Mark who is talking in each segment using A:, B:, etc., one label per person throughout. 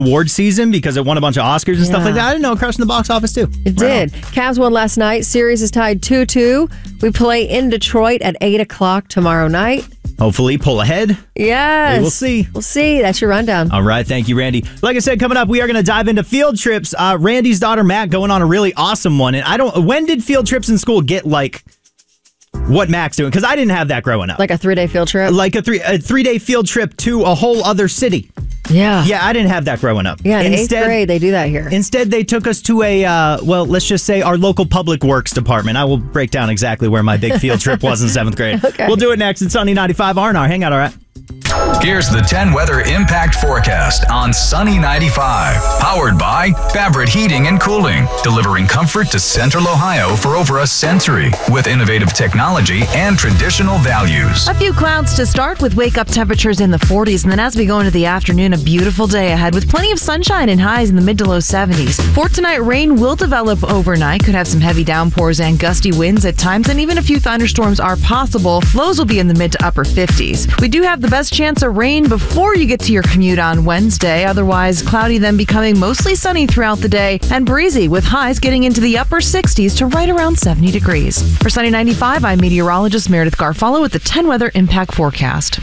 A: award season because it won a bunch of Oscars and stuff like that. I didn't know it crushed in the box office too.
B: It did. Cavs won last night. Series is tied 2-2. We play in Detroit at 8 o'clock tomorrow night.
A: Hopefully pull ahead.
B: Yes.
A: We'll see.
B: We'll see. That's your rundown.
A: All right. Thank you, Randy. Like I said, coming up, we are going to dive into field trips. Randy's daughter, Matt, going on a really awesome one. And when did field trips in school get like what Mac's doing? Because I didn't have that growing up.
B: Like a 3-day field trip?
A: Like a 3-day field trip to a whole other city.
B: Yeah.
A: Yeah, I didn't have that growing up.
B: Yeah, in 8th grade, they do that here.
A: Instead, they took us to let's just say our local public works department. I will break down exactly where my big field trip was in 7th grade.
B: Okay.
A: We'll do it next. It's Sunny 95 R&R. Hang out, all right?
C: Here's the 10 weather impact forecast on Sunny 95. Powered by Favorite Heating and Cooling, delivering comfort to Central Ohio for over a century with innovative technology and traditional values.
D: A few clouds to start with wake-up temperatures in the 40s, and then as we go into the afternoon, a beautiful day ahead with plenty of sunshine and highs in the mid to low 70s. For tonight, rain will develop overnight, could have some heavy downpours and gusty winds at times, and even a few thunderstorms are possible. Lows will be in the mid to upper 50s. We do have the best chance of rain before you get to your commute on Wednesday. Otherwise, cloudy, then becoming mostly sunny throughout the day and breezy with highs getting into the upper 60s to right around 70 degrees. For Sunny 95, I'm meteorologist Meredith Garfalo with the 10 weather impact forecast.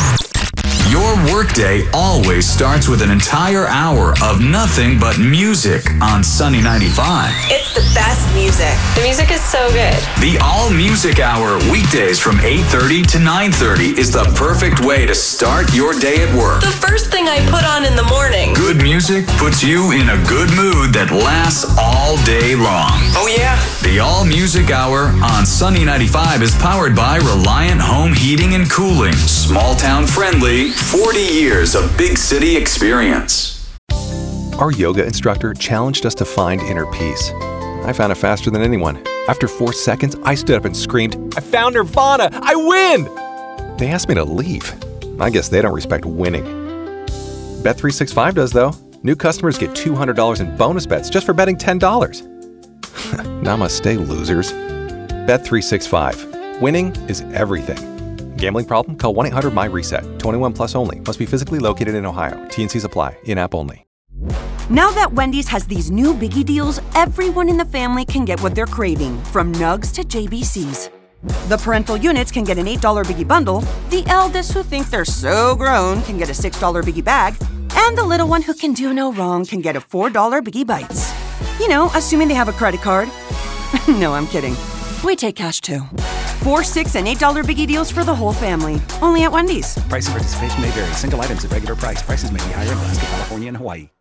C: Your workday always starts with an entire hour of nothing but music on Sunny 95.
E: It's the best music. The music is so good.
C: The All Music Hour, weekdays from 8:30 to 9:30, is the perfect way to start your day at work.
E: The first thing I put on in the morning.
C: Good music puts you in a good mood that lasts all day long.
E: Oh, yeah?
C: The All Music Hour on Sunny 95 is powered by Reliant Home Heating and Cooling. Small town friendly, 40 years of big city experience.
F: Our yoga instructor challenged us to find inner peace. I found it faster than anyone. After 4 seconds, I stood up and screamed, "I found Nirvana! I win!" They asked me to leave. I guess they don't respect winning. Bet365 does, though. New customers get $200 in bonus bets just for betting $10. Namaste, losers. Bet365. Winning is everything. Gambling problem? Call 1-800-MY-RESET. 21 plus only. Must be physically located in Ohio. T&Cs apply. In-app only.
G: Now that Wendy's has these new biggie deals, everyone in the family can get what they're craving, from nugs to JBCs. The parental units can get an $8 biggie bundle, the eldest who think they're so grown can get a $6 biggie bag, and the little one who can do no wrong can get a $4 biggie bites. You know, assuming they have a credit card. No, I'm kidding. We take cash too. 4, $6, and $8 biggie deals for the whole family. Only at Wendy's.
H: Price and participation may vary. Single items at regular price. Prices may be higher in Alaska, California, and Hawaii.